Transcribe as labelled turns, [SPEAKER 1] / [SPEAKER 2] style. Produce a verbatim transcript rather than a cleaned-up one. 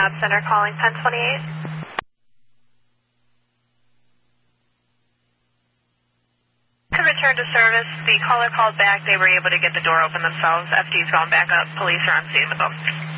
[SPEAKER 1] Lab Center calling ten twenty-eight. To return to service, the caller called back. They were able to get the door open themselves. F D's gone back up. Police are on scene with them.